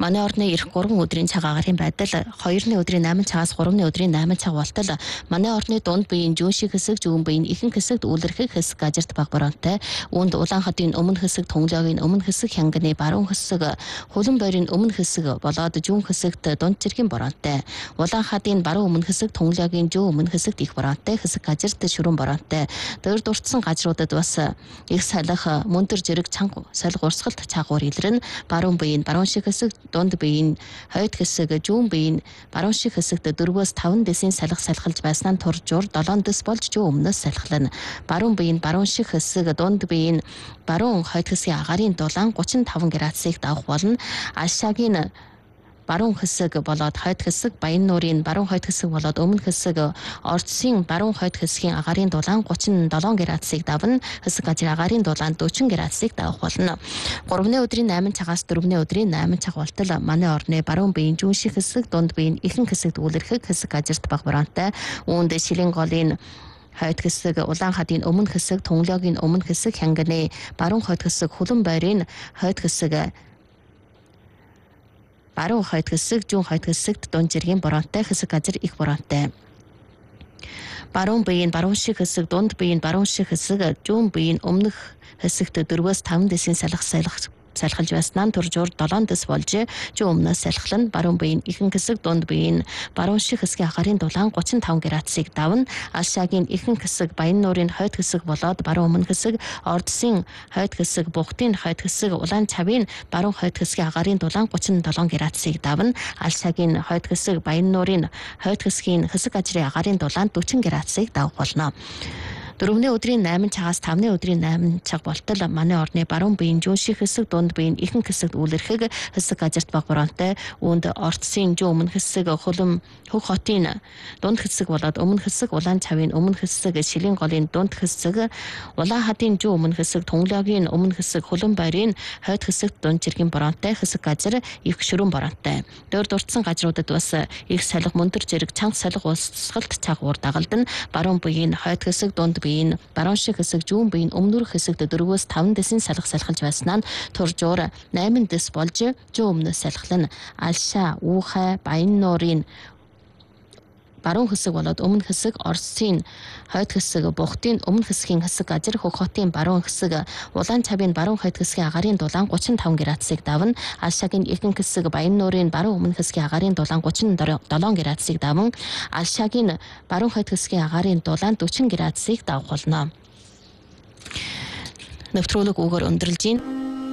Манай орны эх 3 өдрийн цаг агарын байдал 2-ны өдрийн 8 цагаас 3-ны өдрийн 8 цаг болтол манай орны дунд биеийн зүүн шиг хэсэг, зүүн биеийн ихэнх хэсэгт үлрэх хэсэг газарт баг боронтой. Үүнд Улаанхадын өмнө хэсэг, Тунгалогийн өмнө хэсэг, Хянганы баруун хэсэг, Хулан бойрын өмнө хэсэг болоод зүүн хэсэгт дунд цэргийн боронтой. Улаанхадын баруун өмнө хэсэг, Тунгалогийн зүүн өмнө хэсэгт их боронтой хэсэг газарт шүрэн боронтой. Дөр дурдсан газруудад бас их салхи, мөндөр зэрэг чанга солих урсгалт чаагуур илрэн баруун биеийн баруун шиг хэсэг, дунд биеийн хойд хэсэг, зүүн биеийн баруун шиг хэсэгт 4-5 дэсийн салхи салхилж байснаа туржуур 7 дэс болж зүүн өмнөөс салхилна. Баруун биеийн баруун шиг хэсэг, дунд биеийн баруун хойд хэсгийн агарын дулаан 35 градусыг давах болно. Ашаагийн баруун хэсэг болоод хойд хэсэг, Баян нуурын баруун хойд хэсэг болоод өмнө хэсэг, Орцсын баруун хойд хэсгийн агарын дулаан 37 градусыг давна. Хэсэг газрын агарын дулаан 40 градусыг давах болно. 3-ны өдрийн 8 цагаас 4-ны өдрийн 8 цаг болтол манай орны баруун биеийн зүүн шиг хэсэг, дунд биеийн ихэнх хэсэгт үлрэх хэсэг газарт баг боронтой. Үүнд Шилэн голын хойд хэсэг, Улаанхадын өмнө хэсэг, Тунгалогийн өмнө хэсэг, Хянганы баруун хойд хэсэг, Хулан бойрын хойд хэсэг, баруун хойд хэсэг, зүүн хойд хэсэгт дунд цэргийн боронтой хэсэг газар их боронтой. Баруун биеийн баруун шиг хэсэг, дунд биеийн баруун шиг хэсэг, зүүн биеийн өмнөх хэсэгт 4-5 дэсийн салхилж байснаа туржуур 7 дэс болж зүүн өмнөөс салхилна. Баруун биеийн ихэнх хэсэг, дунд биеийн баруун шиг хэсгийн агарын дулаан 35 градусыг давна. Алшаагийн ихэнх хэсэг, Баян нуурын хойд хэсэг болоод баруун өмнө хэсэг, Ордсын хойд хэсэг, Бухтын хойд хэсэг, Улаан цавын баруун хойд хэсгийн агарын дулаан 37 градусыг давна. Алшаагийн хойд хэсэг, Баян нуурын хойд хэсгийн хэсэг газрын агарын дулаан 40 градусыг давах болно. 4-ны өдрийн 8 цагаас 5-ны өдрийн 8 цаг болтол манай орны баруун биеийн зүүн шиг хэсэг, дунд биеийн ихэнх хэсэгт үлрэх хэсэг газарт баг боронтой. Үүнд Орцсын зүүн өмнө хэсэг, Хулам Хөх хотын дунд хэсэг болоод өмнө хэсэг, Улаан цавын өмнө хэсэг, Шилэн голын дунд хэсэг, Улаанхадын зүүн өмнө хэсэг, Тунгалогийн өмнө хэсэг, Хулан бойрын хойд хэсэгт дунд цэргийн боронтой хэсэг газар их шүрэн боронтой. Дөр дурдсан газруудад бас их салхи, мөндөр зэрэг чанга солих урсгалт чаагуур дагалдан. Баруун биеийн хойд хэсэг, дунд биеийн баруун шиг хэсэг, зүүн биеийн өмнөрөх хэсэгт 4-5 дэсийн салхи салхилж байснаа туржуур 8 дэс болж зүүн өмнөөс салхилна. Алшаа, Уухай, Баян нуурын баруун хэсэг болоод өмнө хэсэг, Орцсын хойд хэсэг, Бухтын өмнө хэсгийн хэсэг газар, Хөх хотын баруун хэсэг, Улаан цавын баруун хойд хэсгийн агарын дулаан 35 градусыг давна. Алшаагийн ихэнх хэсэг, Баян нуурын баруун өмнө хэсгийн агарын дулаан 37 градусыг давна. Алшаагийн баруун хойд хэсгийн агарын дулаан 40 градусыг давах болно. Нэвтрүүлэг үгээр өндөрлж байна.